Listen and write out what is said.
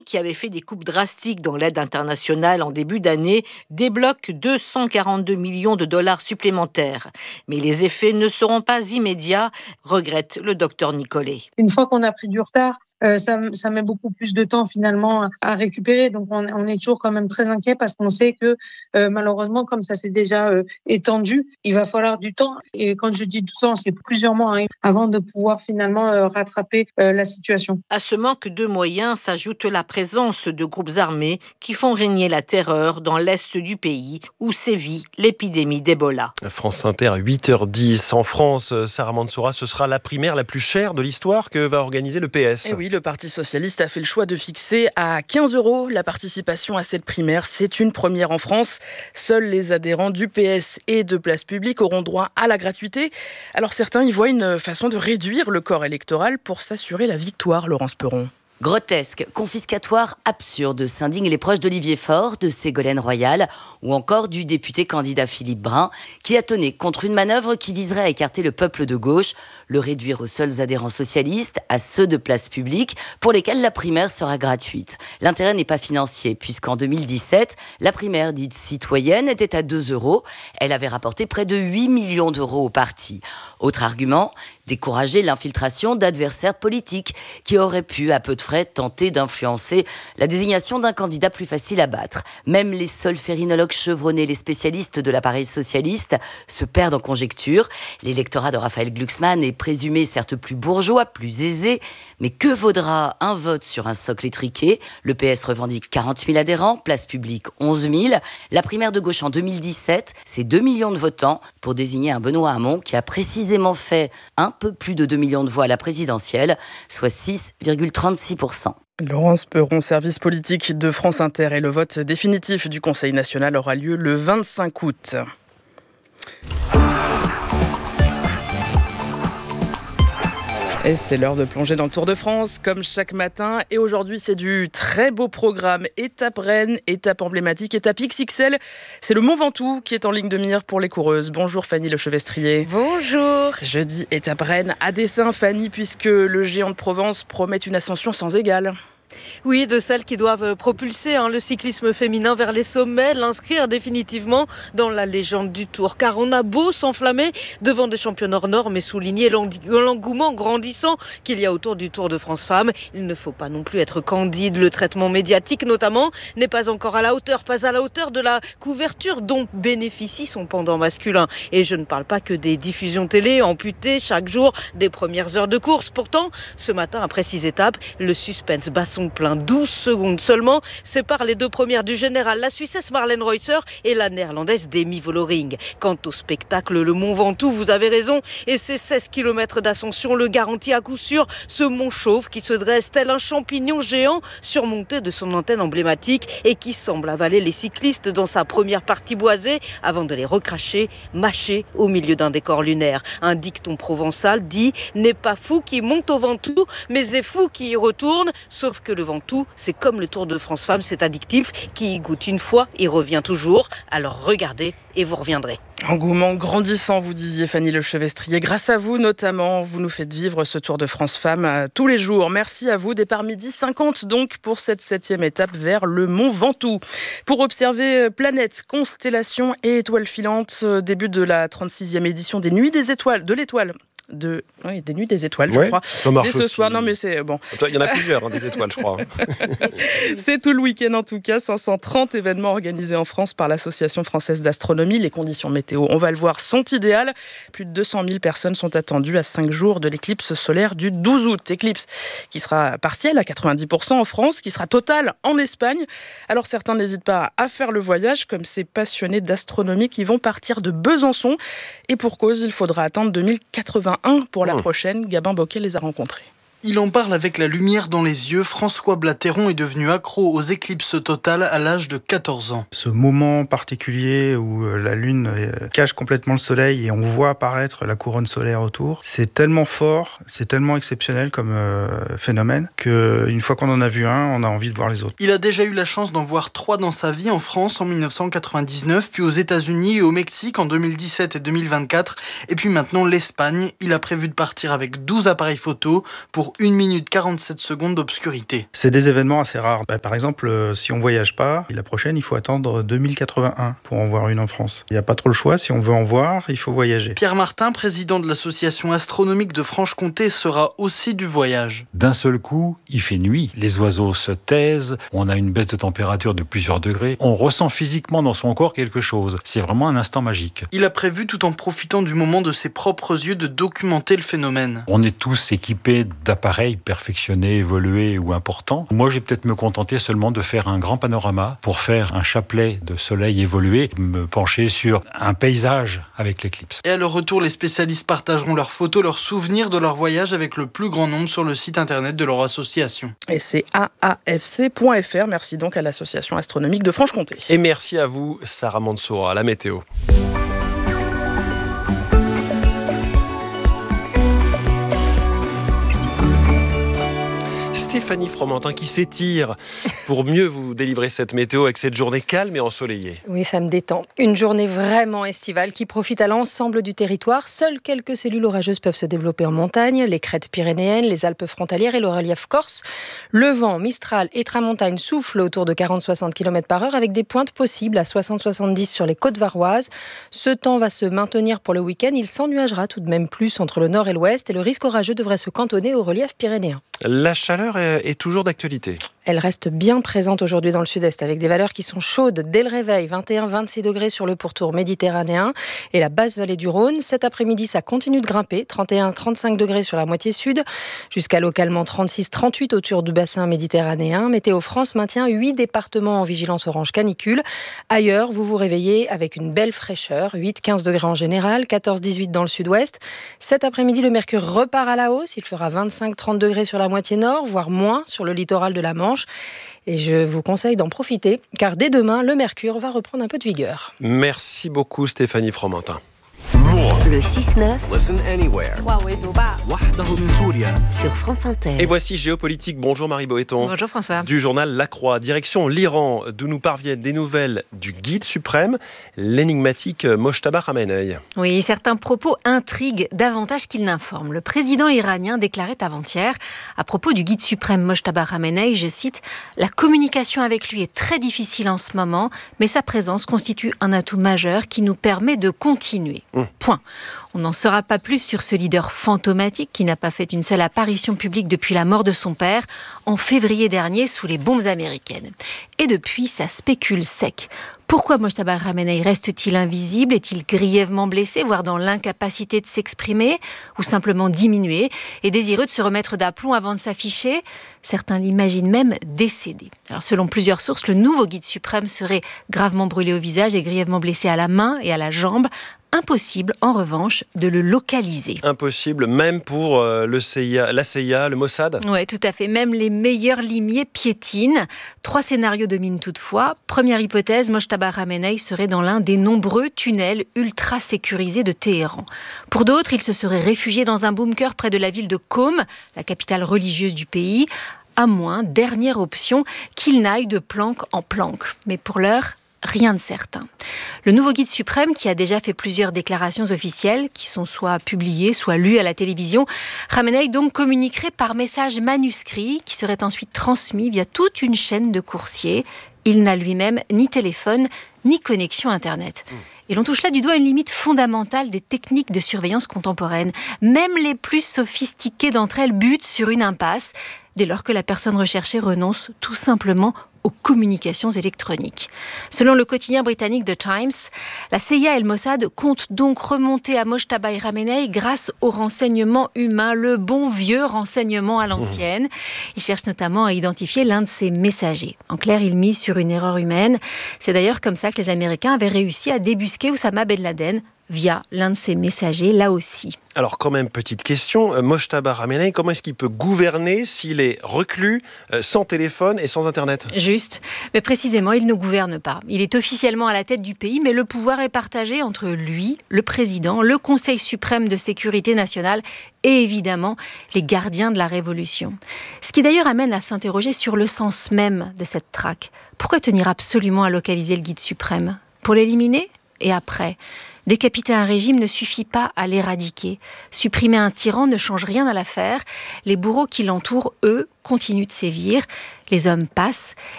qui avait fait des coupes drastiques dans l'aide internationale en début d'année, débloque 242 millions de dollars supplémentaires. Mais les effets ne seront pas immédiats, regrette le docteur Nicollet. Une fois qu'on a pris du retard, ça met beaucoup plus de temps finalement à récupérer. Donc on est toujours quand même très inquiet parce qu'on sait que malheureusement, comme ça s'est déjà étendu, il va falloir du temps. Et quand je dis du temps, c'est plusieurs mois avant de pouvoir finalement rattraper la situation. À ce manque de moyens s'ajoute la présence de groupes armés qui font régner la terreur dans l'est du pays où sévit l'épidémie d'Ebola. France Inter, 8h10. En France, Sarah Mansoura, ce sera la primaire la plus chère de l'histoire que va organiser le PS. Et oui, le Parti socialiste a fait le choix de fixer à 15 € la participation à cette primaire. C'est une première en France. Seuls les adhérents du PS et de Place Publique auront droit à la gratuité. Alors certains y voient une façon de réduire le corps électoral pour s'assurer la victoire, Laurence Perron. Grotesque, confiscatoire, absurde, s'indignent les proches d'Olivier Faure, de Ségolène Royal ou encore du député candidat Philippe Brun qui a tonné contre une manœuvre qui viserait à écarter le peuple de gauche, le réduire aux seuls adhérents socialistes, à ceux de Place Publique pour lesquels la primaire sera gratuite. L'intérêt n'est pas financier puisqu'en 2017, la primaire dite citoyenne était à 2 €. Elle avait rapporté près de 8 millions d'euros au parti. Autre argument, décourager l'infiltration d'adversaires politiques qui auraient pu, à peu de frais, tenter d'influencer la désignation d'un candidat plus facile à battre. Même les solférinologues chevronnés, les spécialistes de l'appareil socialiste, se perdent en conjectures. L'électorat de Raphaël Glucksmann est présumé certes plus bourgeois, plus aisé, mais que vaudra un vote sur un socle étriqué ? Le PS revendique 40 000 adhérents, Place Publique 11 000. La primaire de gauche en 2017, c'est 2 millions de votants pour désigner un Benoît Hamon qui a précisément fait un peu plus de 2 millions de voix à la présidentielle, soit 6,36%. Laurence Perron, service politique de France Inter, et le vote définitif du Conseil national aura lieu le 25 août. Et c'est l'heure de plonger dans le Tour de France, comme chaque matin. Et aujourd'hui, c'est du très beau programme. Étape Rennes, étape emblématique, étape XXL. C'est le Mont Ventoux qui est en ligne de mire pour les coureuses. Bonjour Fanny Lechevestrier. Bonjour. Jeudi, étape Rennes à dessein, Fanny, puisque le géant de Provence promet une ascension sans égale. Oui, de celles qui doivent propulser le cyclisme féminin vers les sommets, l'inscrire définitivement dans la légende du Tour. Car on a beau s'enflammer devant des championnes hors normes et souligner l'engouement grandissant qu'il y a autour du Tour de France Femmes, il ne faut pas non plus être candide. Le traitement médiatique notamment n'est pas encore à la hauteur, de la couverture dont bénéficie son pendant masculin. Et je ne parle pas que des diffusions télé amputées chaque jour des premières heures de course. Pourtant, ce matin, après 6 étapes, le suspense bat son plein. 12 secondes seulement séparent les deux premières du général, la Suissesse Marlène Reusser et la Néerlandaise Demi Vollering. Quant au spectacle, le Mont Ventoux, vous avez raison, et ses 16 km d'ascension le garantit à coup sûr. Ce mont chauve qui se dresse tel un champignon géant surmonté de son antenne emblématique et qui semble avaler les cyclistes dans sa première partie boisée avant de les recracher, mâcher au milieu d'un décor lunaire. Un dicton provençal dit « N'est pas fou qui monte au Ventoux, mais est fou qui y retourne », sauf que le Ventoux, c'est comme le Tour de France Femmes, c'est addictif, qui y goûte une fois et revient toujours. Alors regardez et vous reviendrez. Engouement grandissant, vous disiez Fanny Lechevestrier. Grâce à vous notamment, vous nous faites vivre ce Tour de France Femmes tous les jours. Merci à vous. Départ 12h50 donc pour cette 7e étape vers le Mont Ventoux. Pour observer planètes, constellations et étoiles filantes, début de la 36e édition des Nuits des Étoiles, des Nuits des Étoiles, je crois. Dès ce soir, non mais c'est bon. Il y en a plusieurs, des étoiles, je crois. C'est tout le week-end en tout cas, 530 événements organisés en France par l'Association française d'astronomie. Les conditions météo, on va le voir, sont idéales. Plus de 200 000 personnes sont attendues à 5 jours de l'éclipse solaire du 12 août. Éclipse qui sera partielle à 90% en France, qui sera totale en Espagne. Alors certains n'hésitent pas à faire le voyage, comme ces passionnés d'astronomie qui vont partir de Besançon. Et pour cause, il faudra attendre 2081 pour la prochaine. Gabin Bocquet les a rencontrés. Il en parle avec la lumière dans les yeux. François Blateron est devenu accro aux éclipses totales à l'âge de 14 ans. Ce moment particulier où la Lune cache complètement le Soleil et on voit apparaître la couronne solaire autour, c'est tellement fort, c'est tellement exceptionnel comme phénomène qu'une fois qu'on en a vu un, on a envie de voir les autres. Il a déjà eu la chance d'en voir 3 dans sa vie, en France en 1999, puis aux États-Unis et au Mexique en 2017 et 2024, et puis maintenant l'Espagne. Il a prévu de partir avec 12 appareils photo pour pour 1 minute 47 secondes d'obscurité. C'est des événements assez rares. Par exemple, si on voyage pas, la prochaine, il faut attendre 2081 pour en voir une en France. Il n'y a pas trop le choix. Si on veut en voir, il faut voyager. Pierre Martin, président de l'association astronomique de Franche-Comté, sera aussi du voyage. D'un seul coup, il fait nuit. Les oiseaux se taisent. On a une baisse de température de plusieurs degrés. On ressent physiquement dans son corps quelque chose. C'est vraiment un instant magique. Il a prévu, tout en profitant du moment, de ses propres yeux, de documenter le phénomène. On est tous équipés d'appareils perfectionnés, évolués ou importants. Moi, j'ai peut-être me contenter seulement de faire un grand panorama pour faire un chapelet de soleil évolué, me pencher sur un paysage avec l'éclipse. Et à leur retour, les spécialistes partageront leurs photos, leurs souvenirs de leur voyage avec le plus grand nombre sur le site internet de leur association. Et c'est aafc.fr. Merci donc à l'association astronomique de Franche-Comté. Et merci à vous, Sarah Mansoura, la météo. Stéphanie Fromentin qui s'étire pour mieux vous délivrer cette météo avec cette journée calme et ensoleillée. Oui, ça me détend. Une journée vraiment estivale qui profite à l'ensemble du territoire. Seules quelques cellules orageuses peuvent se développer en montagne, les crêtes pyrénéennes, les Alpes frontalières et le relief corse. Le vent, Mistral et Tramontagne souffle autour de 40-60 km/h avec des pointes possibles à 60-70 sur les côtes varoises. Ce temps va se maintenir pour le week-end. Il s'ennuagera tout de même plus entre le nord et l'ouest et le risque orageux devrait se cantonner au relief pyrénéen. La chaleur est toujours d'actualité. Elle reste bien présente aujourd'hui dans le sud-est avec des valeurs qui sont chaudes dès le réveil. 21-26 degrés sur le pourtour méditerranéen et la basse vallée du Rhône. Cet après-midi, ça continue de grimper. 31-35 degrés sur la moitié sud, jusqu'à localement 36-38 autour du bassin méditerranéen. Météo France maintient 8 départements en vigilance orange canicule. Ailleurs, vous vous réveillez avec une belle fraîcheur. 8-15 degrés en général, 14-18 dans le sud-ouest. Cet après-midi, le mercure repart à la hausse. Il fera 25-30 degrés sur la moitié nord, voire moins sur le littoral de la Manche. Et je vous conseille d'en profiter, car dès demain, le mercure va reprendre un peu de vigueur. Merci beaucoup Stéphanie Fromentin. Le 6-9 sur France Inter. Et voici Géopolitique. Bonjour Marie Boéton. Bonjour François. Du journal La Croix. Direction l'Iran, d'où nous parviennent des nouvelles du guide suprême, l'énigmatique Mojtaba Khamenei. Oui, certains propos intriguent davantage qu'ils n'informent. Le président iranien déclarait avant-hier, à propos du guide suprême Mojtaba Khamenei, je cite, « La communication avec lui est très difficile en ce moment, mais sa présence constitue un atout majeur qui nous permet de continuer. » Point. On n'en saura pas plus sur ce leader fantomatique qui n'a pas fait une seule apparition publique depuis la mort de son père en février dernier sous les bombes américaines. Et depuis, ça spécule sec. Pourquoi Mojtaba Khamenei reste-t-il invisible? Est-il grièvement blessé, voire dans l'incapacité de s'exprimer, ou simplement diminué, et désireux de se remettre d'aplomb avant de s'afficher? Certains l'imaginent même décédé. Alors, selon plusieurs sources, le nouveau guide suprême serait gravement brûlé au visage et grièvement blessé à la main et à la jambe. Impossible, en revanche, de le localiser. Impossible, même pour la CIA, le Mossad? Oui, tout à fait. Même les meilleurs limiers piétinent. 3 scénarios dominent toutefois. Première hypothèse, Mojtaba Khamenei serait dans l'un des nombreux tunnels ultra sécurisés de Téhéran. Pour d'autres, il se serait réfugié dans un bunker près de la ville de Qom, la capitale religieuse du pays, à moins, dernière option, qu'il n'aille de planque en planque. Mais pour l'heure, rien de certain. Le nouveau guide suprême, qui a déjà fait plusieurs déclarations officielles, qui sont soit publiées, soit lues à la télévision, Khamenei donc communiquerait par message manuscrit, qui serait ensuite transmis via toute une chaîne de coursiers. Il n'a lui-même ni téléphone, ni connexion Internet. Et l'on touche là du doigt une limite fondamentale des techniques de surveillance contemporaines. Même les plus sophistiquées d'entre elles butent sur une impasse, dès lors que la personne recherchée renonce tout simplement aux communications électroniques. Selon le quotidien britannique The Times, la CIA et le Mossad comptent donc remonter à Mojtaba Khamenei grâce au renseignement humain, le bon vieux renseignement à l'ancienne. Ils cherchent notamment à identifier l'un de ses messagers. En clair, ils misent sur une erreur humaine. C'est d'ailleurs comme ça que les Américains avaient réussi à débusquer Oussama Ben Laden via l'un de ses messagers, là aussi. Alors quand même, petite question, Mojtaba Khamenei, comment est-ce qu'il peut gouverner s'il est reclus, sans téléphone et sans Internet? Juste, mais précisément, il ne gouverne pas. Il est officiellement à la tête du pays, mais le pouvoir est partagé entre lui, le président, le Conseil suprême de sécurité nationale et évidemment les gardiens de la révolution. Ce qui d'ailleurs amène à s'interroger sur le sens même de cette traque. Pourquoi tenir absolument à localiser le guide suprême? Pour l'éliminer? Et après? Décapiter un régime ne suffit pas à l'éradiquer. Supprimer un tyran ne change rien à l'affaire. Les bourreaux qui l'entourent, eux, continuent de sévir. Les hommes passent.